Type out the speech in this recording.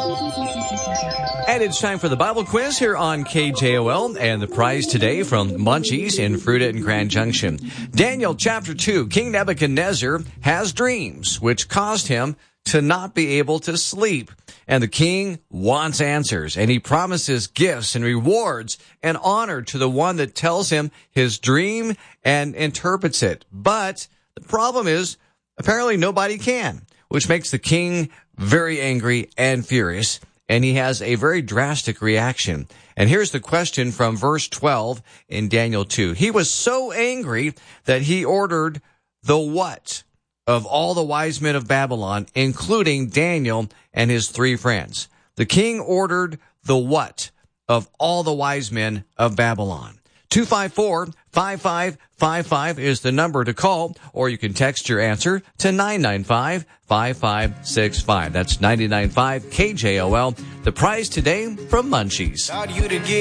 And it's time for the Bible quiz here on KJOL, and the prize today from Munchies in Fruita and Grand Junction. Daniel chapter 2, King Nebuchadnezzar has dreams, which caused him to not be able to sleep. And the king wants answers, and he promises gifts and rewards and honor to the one that tells him his dream and interprets it. But the problem is, apparently nobody can, which makes the king very angry and furious, and he has a very drastic reaction. And here's the question from verse 12 in Daniel 2. He was so angry that he ordered the what of all the wise men of Babylon, including Daniel and his 3 friends. The king ordered the what of all the wise men of Babylon. 254-5555 is the number to call, or you can text your answer to 995-5565. That's 995 KJOL. The prize today from Munchies.